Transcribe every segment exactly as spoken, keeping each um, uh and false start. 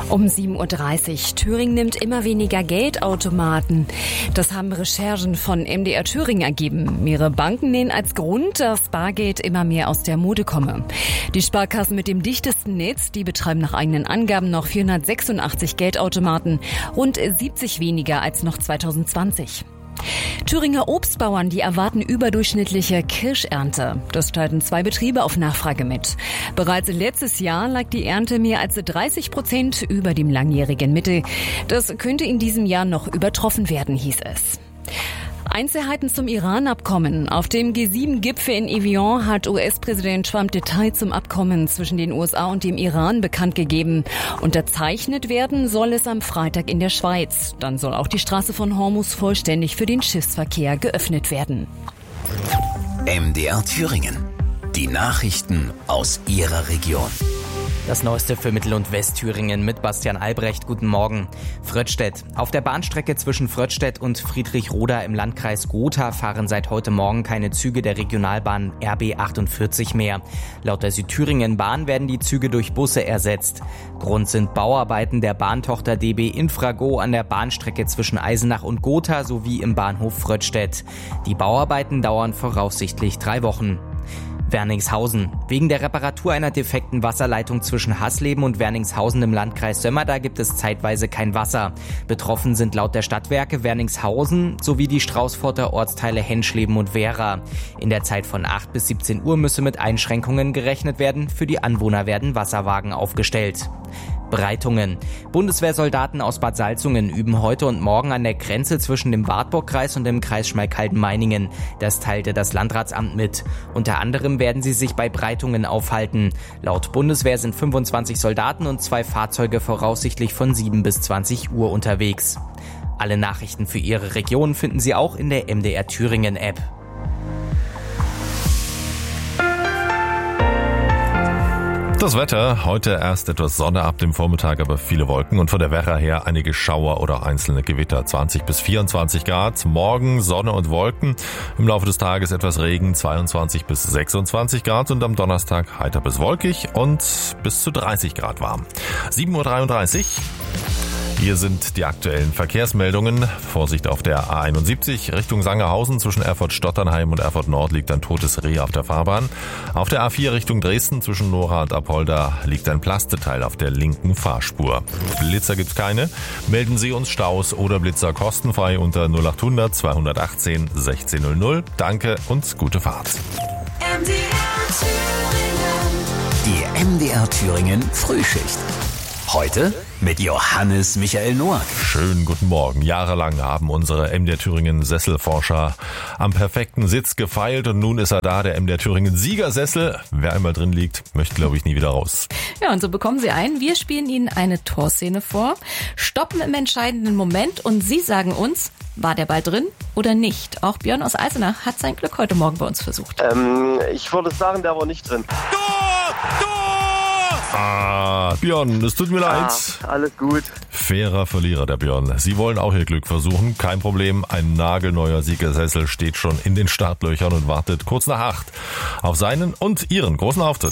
Um sieben Uhr dreißig. Thüringen nimmt immer weniger Geldautomaten. Das haben Recherchen von M D R Thüringen ergeben. Mehrere Banken nennen als Grund, dass Bargeld immer mehr aus der Mode komme. Die Sparkassen mit dem dichtesten Netz, die betreiben nach eigenen Angaben noch vierhundertsechsundachtzig Geldautomaten, rund siebzig weniger als noch zweitausendzwanzig. Thüringer Obstbauern, die erwarten überdurchschnittliche Kirschernte. Das teilten zwei Betriebe auf Nachfrage mit. Bereits letztes Jahr lag die Ernte mehr als dreißig Prozent über dem langjährigen Mittel. Das könnte in diesem Jahr noch übertroffen werden, hieß es. Einzelheiten zum Iran-Abkommen. Auf dem G sieben Gipfel in Evian hat U S-Präsident Trump Details zum Abkommen zwischen den U S A und dem Iran bekannt gegeben. Unterzeichnet werden soll es am Freitag in der Schweiz. Dann soll auch die Straße von Hormuz vollständig für den Schiffsverkehr geöffnet werden. M D R Thüringen. Die Nachrichten aus Ihrer Region. Das Neueste für Mittel- und Westthüringen mit Bastian Albrecht. Guten Morgen. Fröttstedt. Auf der Bahnstrecke zwischen Fröttstedt und Friedrichroda im Landkreis Gotha fahren seit heute Morgen keine Züge der Regionalbahn R B achtundvierzig mehr. Laut der Südthüringen-Bahn werden die Züge durch Busse ersetzt. Grund sind Bauarbeiten der Bahntochter D B Infrago an der Bahnstrecke zwischen Eisenach und Gotha sowie im Bahnhof Fröttstedt. Die Bauarbeiten dauern voraussichtlich drei Wochen. Werningshausen. Wegen der Reparatur einer defekten Wasserleitung zwischen Hasleben und Werningshausen im Landkreis Sömmerda gibt es zeitweise kein Wasser. Betroffen sind laut der Stadtwerke Werningshausen sowie die Straußfurter Ortsteile Henschleben und Wehra. In der Zeit von acht bis siebzehn Uhr müsse mit Einschränkungen gerechnet werden. Für die Anwohner werden Wasserwagen aufgestellt. Breitungen. Bundeswehrsoldaten aus Bad Salzungen üben heute und morgen an der Grenze zwischen dem Wartburgkreis und dem Kreis Schmalkalden-Meiningen. Das teilte das Landratsamt mit. Unter anderem werden sie sich bei Breitungen aufhalten. Laut Bundeswehr sind fünfundzwanzig Soldaten und zwei Fahrzeuge voraussichtlich von sieben bis zwanzig Uhr unterwegs. Alle Nachrichten für Ihre Region finden Sie auch in der M D R Thüringen App. Das Wetter, heute erst etwas Sonne ab dem Vormittag, aber viele Wolken und von der Werra her einige Schauer oder einzelne Gewitter, zwanzig bis vierundzwanzig Grad. Morgen Sonne und Wolken, im Laufe des Tages etwas Regen, zweiundzwanzig bis sechsundzwanzig Grad und am Donnerstag heiter bis wolkig und bis zu dreißig Grad warm. sieben Uhr dreiunddreißig. Hier sind die aktuellen Verkehrsmeldungen. Vorsicht auf der A einundsiebzig Richtung Sangerhausen. Zwischen Erfurt-Stotternheim und Erfurt-Nord liegt ein totes Reh auf der Fahrbahn. Auf der A vier Richtung Dresden zwischen Nora und Apolda liegt ein Plasteteil auf der linken Fahrspur. Blitzer gibt's keine. Melden Sie uns Staus oder Blitzer kostenfrei unter null achthundert zweihundertachtzehn sechzehnhundert. Danke und gute Fahrt. M D R Thüringen. Die M D R Thüringen Frühschicht. Heute mit Johannes Michael Noack. Schönen guten Morgen. Jahrelang haben unsere M D R Thüringen Sesselforscher am perfekten Sitz gefeilt und nun ist er da, der M D R Thüringen Siegersessel. Wer einmal drin liegt, möchte, glaube ich, nie wieder raus. Ja, und so bekommen Sie ein. Wir spielen Ihnen eine Torszene vor, stoppen im entscheidenden Moment und Sie sagen uns, war der Ball drin oder nicht? Auch Björn aus Eisenach hat sein Glück heute Morgen bei uns versucht. Ähm, ich würde sagen, der war nicht drin. Tor! Tor! Ah, Björn, es tut mir leid. Ah, alles gut. Fairer Verlierer, der Björn. Sie wollen auch Ihr Glück versuchen. Kein Problem. Ein nagelneuer Siegersessel steht schon in den Startlöchern und wartet kurz nach acht auf seinen und Ihren großen Auftritt.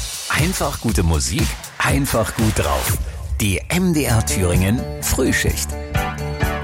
Einfach gute Musik, einfach gut drauf. Die M D R Thüringen Frühschicht.